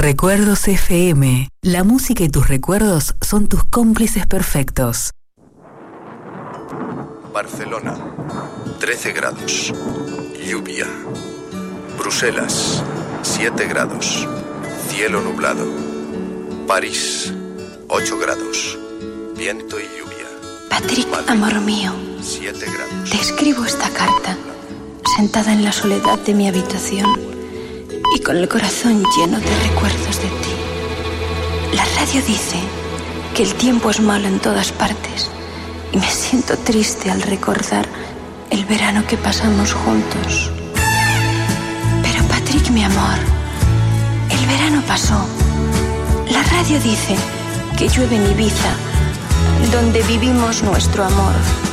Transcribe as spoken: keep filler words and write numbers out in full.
Recuerdos F M. La música y tus recuerdos son tus cómplices perfectos. Barcelona, trece grados. Lluvia. Bruselas, siete grados. Cielo nublado. París, ocho grados. Viento y lluvia. Patrick, Madrid, amor mío, siete grados. te escribo esta carta, sentada en la soledad de mi habitación y con el corazón lleno de recuerdos de ti. La radio dice que el tiempo es malo en todas partes y me siento triste al recordar el verano que pasamos juntos. Pero Patrick, mi amor, el verano pasó. La radio dice que llueve en Ibiza, donde vivimos nuestro amor.